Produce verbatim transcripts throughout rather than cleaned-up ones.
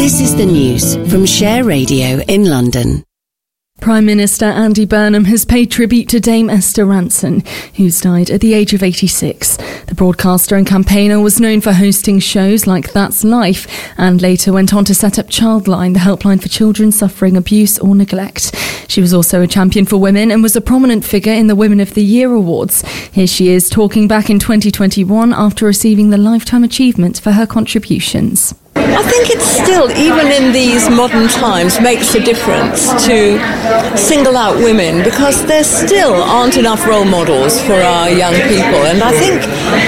This is the news from Share Radio in London. Prime Minister Andy Burnham has paid tribute to Dame Esther Rantzen, who's died at the age of eighty-six. The broadcaster and campaigner was known for hosting shows like That's Life and later went on to set up Childline, the helpline for children suffering abuse or neglect. She was also a champion for women and was a prominent figure in the Women of the Year Awards. Here she is talking back in twenty twenty-one after receiving the Lifetime Achievement for her contributions. I think it still, even in these modern times, makes a difference to single out women because there still aren't enough role models for our young people. And I think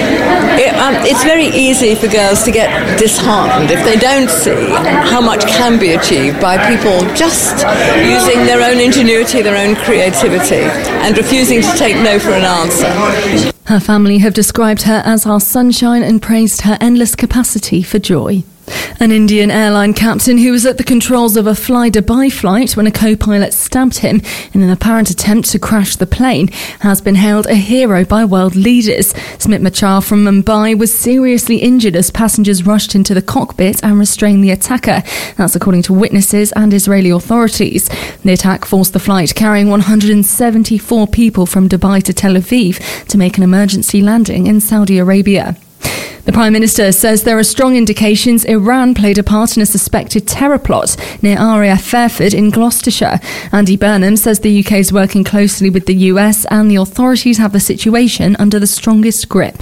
it, um, it's very easy for girls to get disheartened if they don't see how much can be achieved by people just using their own ingenuity, their own creativity, and refusing to take no for an answer. Her family have described her as our sunshine and praised her endless capacity for joy. An Indian airline captain who was at the controls of a Fly Dubai flight when a co-pilot stabbed him in an apparent attempt to crash the plane has been hailed a hero by world leaders. Smit Machar from Mumbai was seriously injured as passengers rushed into the cockpit and restrained the attacker. That's according to witnesses and Israeli authorities. The attack forced the flight carrying one hundred seventy-four people from Dubai to Tel Aviv to make an emergency landing in Saudi Arabia. The Prime Minister says there are strong indications Iran played a part in a suspected terror plot near R A F Fairford in Gloucestershire. Andy Burnham says the U K is working closely with the U S and the authorities have the situation under the strongest grip.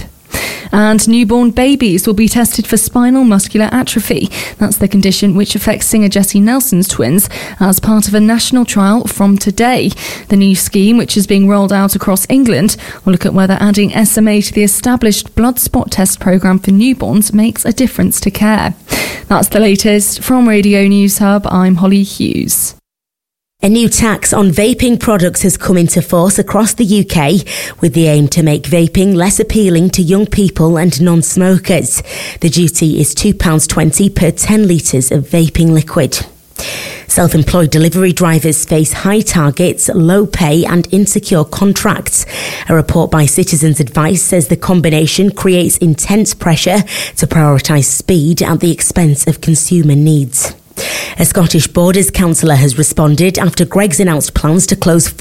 And newborn babies will be tested for spinal muscular atrophy. That's the condition which affects singer Jessie Nelson's twins as part of a national trial from today. The new scheme, which is being rolled out across England, will look at whether adding S M A to the established blood spot test programme for newborns makes a difference to care. That's the latest from Radio News Hub. I'm Holly Hughes. A new tax on vaping products has come into force across the U K with the aim to make vaping less appealing to young people and non-smokers. The duty is two pounds twenty per ten litres of vaping liquid. Self-employed delivery drivers face high targets, low pay and insecure contracts. A report by Citizens Advice says the combination creates intense pressure to prioritise speed at the expense of consumer needs. A Scottish Borders councillor has responded after Greggs announced plans to close